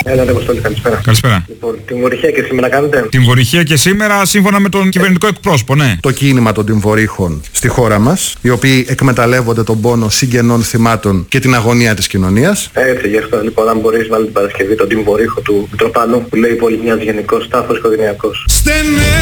Έλα, Αποστόλη, καλησπέρα. Καλησπέρα. Λοιπόν, τιμωρηχεία και σήμερα κάνετε. Τιμωρηχεία και σήμερα, σύμφωνα με τον κυβερνητικό εκπρόσωπο, ναι. Το κίνημα των τιμωρήχων στη χώρα μας, οι οποίοι εκμεταλλεύονται τον πόνο συγγενών θυμάτων και την αγωνία της κοινωνίας. Έτσι, γι' αυτό λοιπόν, αν μπορείς, βάλει την Παρασκευή τον τιμωρήχο του Μητροπάνου που λέει πολύ μοιάζει γενικός, τάφος οικογενειακός.